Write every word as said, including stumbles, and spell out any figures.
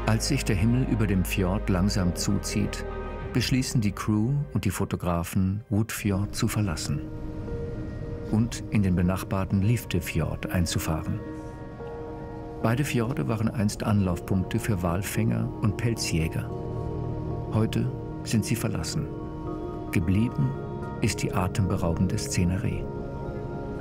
Als sich der Himmel über dem Fjord langsam zuzieht, beschließen die Crew und die Fotografen, Woodfjord zu verlassen und in den benachbarten Liftefjord einzufahren. Beide Fjorde waren einst Anlaufpunkte für Walfänger und Pelzjäger. Heute sind sie verlassen. Geblieben ist die atemberaubende Szenerie.